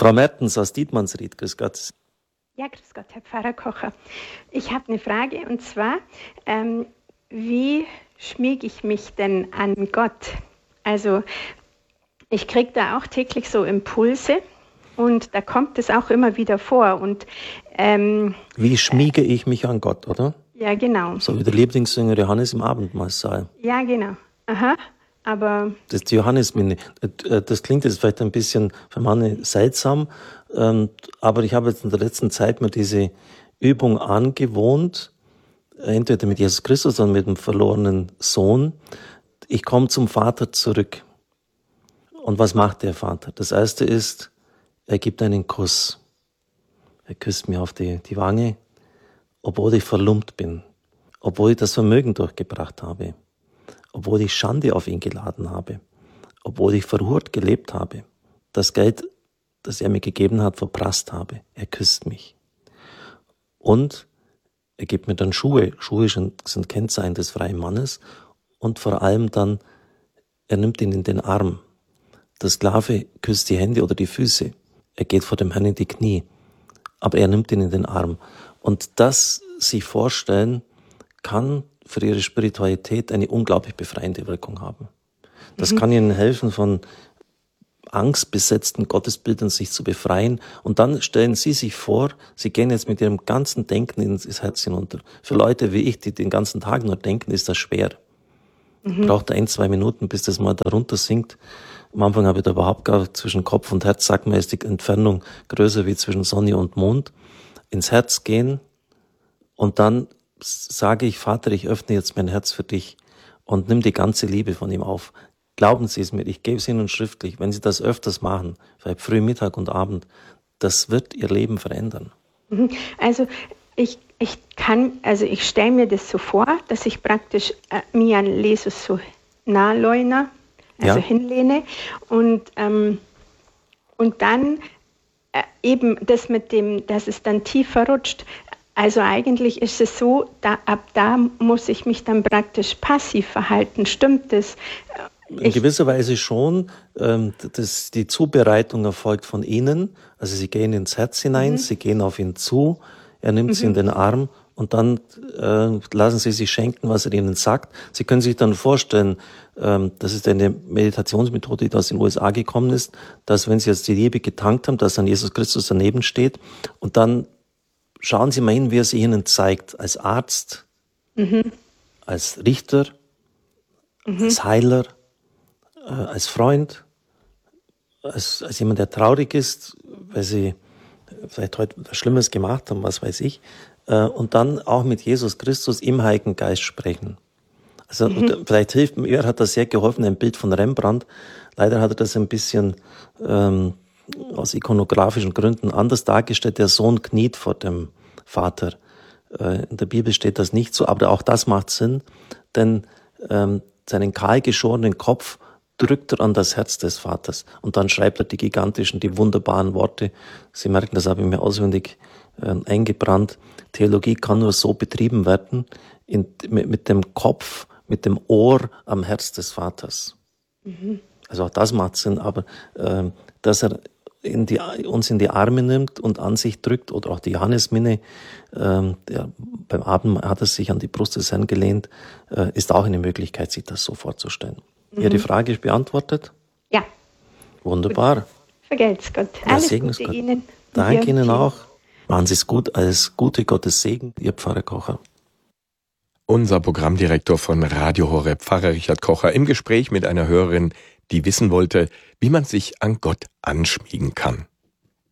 Frau Mertens aus Dietmannsried, grüß Gott. Ja, grüß Gott, Herr Pfarrer Kocher. Ich habe eine Frage und zwar, wie schmiege ich mich denn an Gott? Also ich kriege da auch täglich so Impulse und da kommt es auch immer wieder vor. Und, wie schmiege ich mich an Gott, oder? Ja, genau. So wie der Lieblingssänger Johannes im Abendmahlsaal. Ja, genau. Aha, aber... Das ist die Johannesminne. Das klingt jetzt vielleicht ein bisschen für manche seltsam, aber ich habe jetzt in der letzten Zeit mir diese Übung angewohnt, entweder mit Jesus Christus oder mit dem verlorenen Sohn. Ich komme zum Vater zurück. Und was macht der Vater? Das erste ist, er gibt einen Kuss. Er küsst mir auf die Wange, obwohl ich verlumpt bin, obwohl ich das Vermögen durchgebracht habe, obwohl ich Schande auf ihn geladen habe, obwohl ich verhurt gelebt habe, das Geld, das er mir gegeben hat, verprasst habe. Er küsst mich. Und er gibt mir dann Schuhe. Schuhe sind Kennzeichen des freien Mannes. Und vor allem dann, er nimmt ihn in den Arm. Der Sklave küsst die Hände oder die Füße. Er geht vor dem Herrn in die Knie. Aber er nimmt ihn in den Arm. Und das sich vorstellen, kann für ihre Spiritualität eine unglaublich befreiende Wirkung haben. Das kann ihnen helfen, von angstbesetzten Gottesbildern sich zu befreien. Und dann stellen sie sich vor, sie gehen jetzt mit ihrem ganzen Denken ins Herz hinunter. Für Leute wie ich, die den ganzen Tag nur denken, ist das schwer. Braucht 1-2 Minuten, bis das mal darunter sinkt. Am Anfang habe ich da überhaupt gar zwischen Kopf und Herz, sagt man, ist die Entfernung größer wie zwischen Sonne und Mond. Ins Herz gehen und dann sage ich, Vater, ich öffne jetzt mein Herz für dich und nimm die ganze Liebe von ihm auf. Glauben Sie es mir, ich gebe es Ihnen schriftlich. Wenn Sie das öfters machen, vielleicht früh, Mittag und Abend, das wird Ihr Leben verändern. Also ich stelle mir das so vor, dass ich praktisch mir an Jesus so nah leune, also hinlehne und dann eben das mit dem, dass es dann tiefer rutscht. Also eigentlich ist es so, ab da muss ich mich dann praktisch passiv verhalten. Stimmt das? In gewisser Weise schon. Die Zubereitung erfolgt von Ihnen. Also Sie gehen ins Herz hinein, Sie gehen auf ihn zu, er nimmt Sie in den Arm und dann lassen Sie sich schenken, was er Ihnen sagt. Sie können sich dann vorstellen, das ist eine Meditationsmethode, die aus den USA gekommen ist, dass wenn Sie jetzt die Liebe getankt haben, dass dann Jesus Christus daneben steht und dann schauen Sie mal hin, wie er sie Ihnen zeigt, als Arzt, als Richter, als Heiler, als Freund, als jemand, der traurig ist, weil Sie vielleicht heute was Schlimmes gemacht haben, was weiß ich, und dann auch mit Jesus Christus im Heiligen Geist sprechen. Also vielleicht hilft mir, hat das sehr geholfen, ein Bild von Rembrandt. Leider hat er das ein bisschen aus ikonografischen Gründen anders dargestellt. Der Sohn kniet vor dem Vater. In der Bibel steht das nicht so, aber auch das macht Sinn, denn seinen kahlgeschorenen Kopf drückt er an das Herz des Vaters und dann schreibt er die wunderbaren Worte. Sie merken, das habe ich mir auswendig eingebrannt. Theologie kann nur so betrieben werden, mit dem Kopf, mit dem Ohr am Herz des Vaters. Also auch das macht Sinn, aber dass er uns in die Arme nimmt und an sich drückt, oder auch die Johannesminne, beim Abendmahl hat er sich an die Brust des Herrn gelehnt, ist auch eine Möglichkeit, sich das so vorzustellen. Ihre Frage ist beantwortet? Ja. Wunderbar. Gut. Vergelt's Gott. Alles Gute Gott. Ihnen. Danke Ihnen auch. Machen Sie es gut. Alles Gute, Gottes Segen. Ihr Pfarrer Kocher. Unser Programmdirektor von Radio Horeb, Pfarrer Richard Kocher, im Gespräch mit einer Hörerin, die wissen wollte, wie man sich an Gott anschmiegen kann.